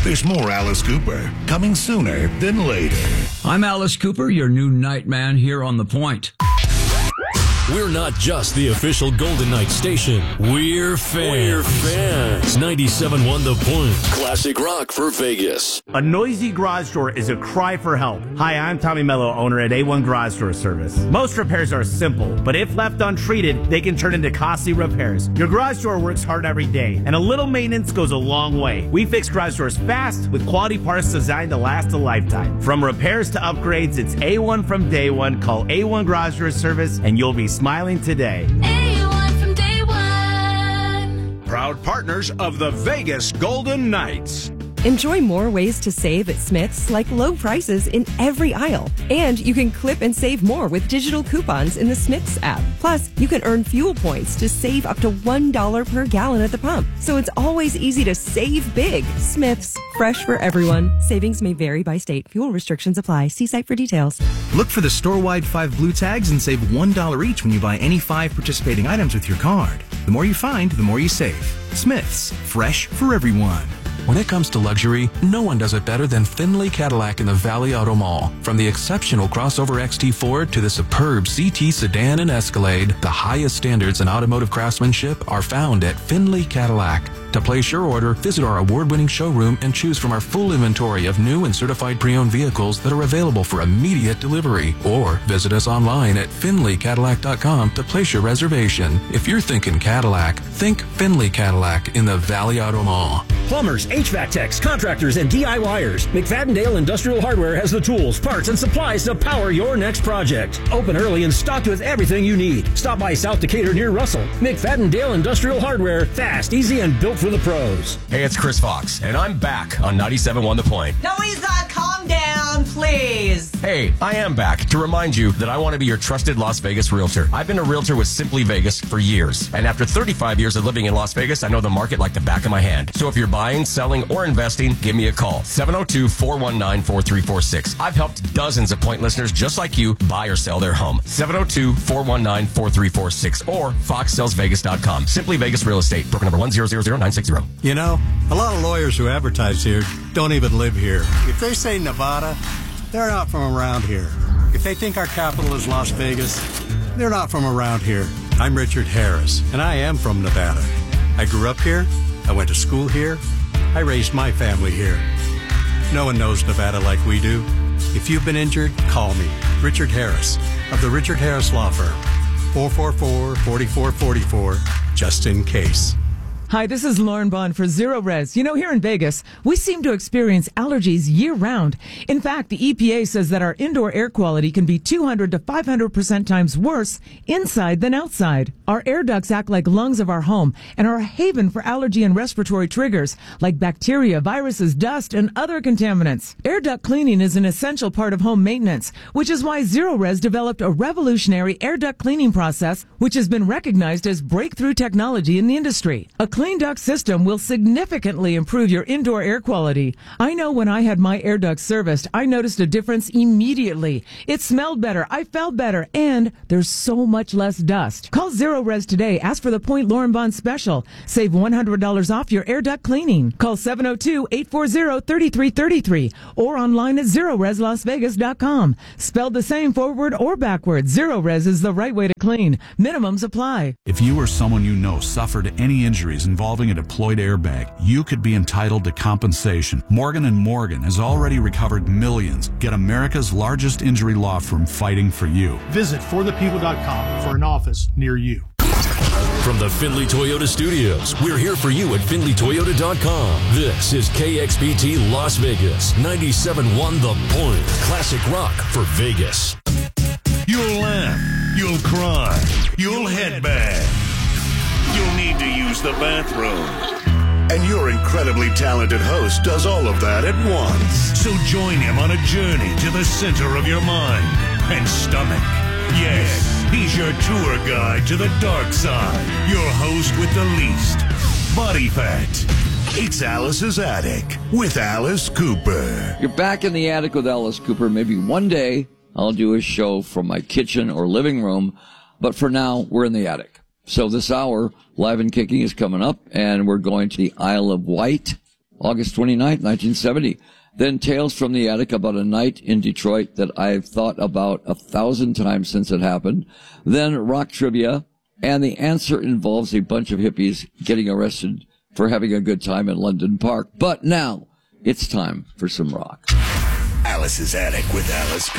There's more Alice Cooper coming sooner than later. I'm Alice Cooper, your new nightman here on The Point. We're not just the official Golden Knights station. We're fans. 97.1 The Point. Classic rock for Vegas. A noisy garage door is a cry for help. Hi, I'm Tommy Mello, owner at A1 Garage Door Service. Most repairs are simple, but if left untreated, they can turn into costly repairs. Your garage door works hard every day, and a little maintenance goes a long way. We fix garage doors fast with quality parts designed to last a lifetime. From repairs to upgrades, it's A1 from day one. Call A1 Garage Door Service, and you'll be smiling today. A1 from day one. Proud partners of the Vegas Golden Knights. Enjoy more ways to save at Smith's, like low prices in every aisle. And you can clip and save more with digital coupons in the Smith's app. Plus, you can earn fuel points to save up to $1 per gallon at the pump. So it's always easy to save big. Smith's, fresh for everyone. Savings may vary by state. Fuel restrictions apply. See site for details. Look for the store-wide 5 blue tags and save $1 each when you buy any 5 participating items with your card. The more you find, the more you save. Smith's, fresh for everyone. When it comes to luxury, no one does it better than Findlay Cadillac in the Valley Auto Mall. From the exceptional crossover XT Ford to the superb CT sedan and Escalade, the highest standards in automotive craftsmanship are found at Findlay Cadillac. To place your order, visit our award-winning showroom and choose from our full inventory of new and certified pre-owned vehicles that are available for immediate delivery. Or visit us online at FindlayCadillac.com to place your reservation. If you're thinking Cadillac, think Findlay Cadillac in the Valley Auto Mall. Plumbers, HVAC techs, contractors, and DIYers. McFadden-Dale Industrial Hardware has the tools, parts, and supplies to power your next project. Open early and stocked with everything you need. Stop by South Decatur near Russell. McFadden-Dale Industrial Hardware. Fast, easy, and built for the pros. Hey, it's Chris Fox, and I'm back on 97.1 The Point. No, he's not. Calm down, please. Hey, I am back to remind you that I want to be your trusted Las Vegas realtor. I've been a realtor with Simply Vegas for years, and after 35 years of living in Las Vegas, I know the market like the back of my hand. So if you're buying, selling, or investing, give me a call. 702-419-4346. I've helped dozens of Point listeners just like you buy or sell their home. 702-419-4346 or foxsellsvegas.com. Simply Vegas Real Estate. Broker number 1000960. You know, a lot of lawyers who advertise here don't even live here. If they say Nevada, they're not from around here. If they think our capital is Las Vegas, they're not from around here. I'm Richard Harris, and I am from Nevada. I grew up here. I went to school here. I raised my family here. No one knows Nevada like we do. If you've been injured, call me, Richard Harris, of the Richard Harris Law Firm. 444-4444, just in case. Hi, this is Lauren Bond for Zero Res. You know, here in Vegas, we seem to experience allergies year-round. In fact, the EPA says that our indoor air quality can be 200 to 500% times worse inside than outside. Our air ducts act like lungs of our home and are a haven for allergy and respiratory triggers like bacteria, viruses, dust, and other contaminants. Air duct cleaning is an essential part of home maintenance, which is why Zero Res developed a revolutionary air duct cleaning process, which has been recognized as breakthrough technology in the industry. A clean duct system will significantly improve your indoor air quality. I know when I had my air duct serviced, I noticed a difference immediately. It smelled better, I felt better, and there's so much less dust. Call Zero Res today. Ask for the Point Lauren Bond special. Save $100 off your air duct cleaning. Call 702-840-3333 or online at ZeroResLasVegas.com. Spelled the same forward or backward, Zero Res is the right way to clean. Minimums apply. If you or someone you know suffered any injuries involving a deployed airbag, you could be entitled to compensation. Morgan & Morgan has already recovered millions. Get America's largest injury law firm fighting for you. Visit forthepeople.com for an office near you. From the Findlay Toyota Studios, we're here for you at FindlayToyota.com. This is KXPT Las Vegas, 97.1 The Point. Classic rock for Vegas. You'll laugh, you'll cry, you'll headbang. You'll need to use the bathroom. And your incredibly talented host does all of that at once. So join him on a journey to the center of your mind and stomach. Yes, he's your tour guide to the dark side. Your host with the least body fat. It's Alice's Attic with Alice Cooper. You're back in the attic with Alice Cooper. Maybe one day I'll do a show from my kitchen or living room, but for now, we're in the attic. So this hour, Live and Kicking is coming up, and we're going to the Isle of Wight, August 29th, 1970. Then Tales from the Attic about a night in Detroit that I've thought about 1,000 times since it happened. Then rock trivia, and the answer involves a bunch of hippies getting arrested for having a good time in London Park. But now, it's time for some rock. Alice's Attic with Alice